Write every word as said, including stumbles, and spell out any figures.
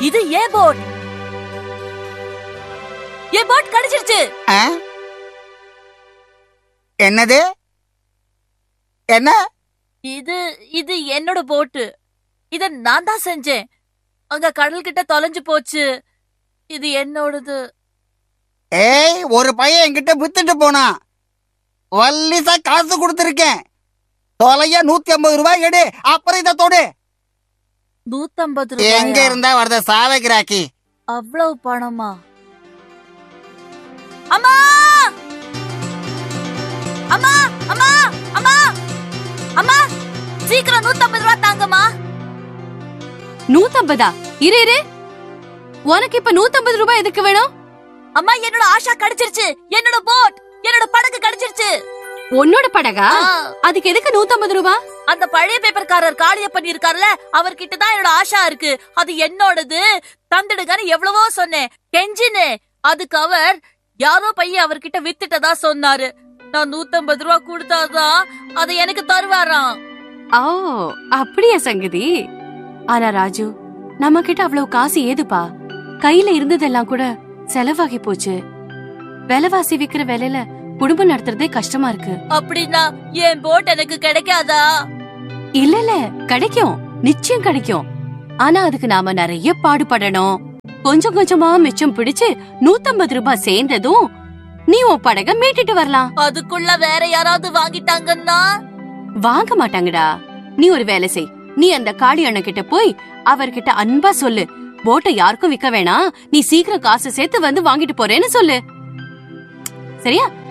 இது ஏன் போட்? ஏன் போட் கிடைச்சிருச்சு. என்னது? என்ன? இது இது என்னோட போட்டு. இத நான் தான் செஞ்சேன். அங்க கடல் கிட்ட தொலைஞ்சு போச்சு. இது என்னோடது. ஏய், ஒரு பையன் என்கிட்ட வித்துட்டு போனா. வல்லிசா காசு கொடுத்திருக்கேன். தொலைய நூத்தி ஐம்பது ரூபாய் எடு, அப்புறம் இத தொடு. நூத்தி ஐம்பது ரூபாய் எங்க இருந்தா வருத சாவகிராக்கி? அவ்வளவு பணமா? அம்மா அம்மா அம்மா அம்மா அம்மா, சீக்கிரம் நூத்தி ஐம்பது ரூபாய் தாங்கம்மா. நூத்தி ஐம்பதா? இரு இரு, உனக்கு இப்ப நூத்தி ஐம்பது ரூபாய் எதுக்கு வேணும்? அம்மா, என்னோட ஆஷா கிடைச்சிருச்சு. என்னோட போட், என்னோட படகு கிடைச்சிருச்சு. உன்னோட படகா? அதுக்கு எதுக்கு நூத்தி ஐம்பது ரூபாய்? அந்த பழைய பேப்பர்காரர் காளியப்பன் இருக்கார்ல, அவர்கிட்ட தான் என்னோட ஆஷா இருக்கு. அது என்னோடது, தந்துடுங்கன்னு எவ்வளவோ சொன்னேன், கெஞ்சினே. அதுக்கு அவர் யாரோ பையன் அவர்கிட்ட வித்துட்டதா சொன்னாரு. நான் நூத்தி ஐம்பது ரூபாய் கொடுத்தாதான் அதை எனக்கு தருவாராம். ஓ, அப்படியா சங்கதி? ஆனா ராஜு, நம்ம கிட்ட அவ்வளவு காசு ஏதுப்பா? கையில இருந்ததெல்லாம் கூட செலவாகி போச்சு. விலைவாசி விக்கிற வேலையில குடும்பம் நடத்துறதே கஷ்டமா இருக்கு. அப்படின்னா என் போட் எனக்கு கிடைக்காதா? இல்ல இல்ல, கிடைக்கும், நிச்சயம் கிடைக்கும். ஆனா அதுக்கு நாம நிறைய பாடுபடணும். கொஞ்சம் கொஞ்சமா மிச்சம் பிடிச்சு நூத்தி ஐம்பது ரூபாய் சேர்ந்ததும் நீ உன் படக மீட்டுட்டு வரலாம். அதுக்குள்ள வேற யாராவது வாங்கிட்டாங்கன்னா? வாங்க மாட்டாங்கடா. நீ ஒரு வேலை செய். நீ அந்த காளி அண்ணன் கிட்ட போய் அவர்கிட்ட அன்பா சொல்லு, போட்டை யாருக்கும் விக்க வேணாம், நீ சீக்கிரம் காசு சேர்த்து வந்து வாங்கிட்டு போறேன்னு சொல்லு. சரியா?